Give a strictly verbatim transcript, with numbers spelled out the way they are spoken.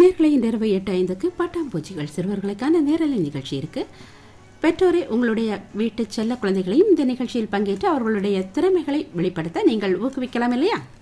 நேர்களை இந்த இரவு எட்டு ஐந்துக்கு பட்டாம்பூச்சிகள் சிறுவர்களுக்கான நேரலை நிகழ்ச்சி இருக்கு. பெற்றோரே உங்களுடைய வீட்டு செல்ல குழந்தைகளையும் இந்த நிகழ்ச்சியில் பங்கேற்று அவர்களுடைய திறமைகளை வெளிப்படுத்த நீங்கள் ஊக்குவிக்கலாம் இல்லையா?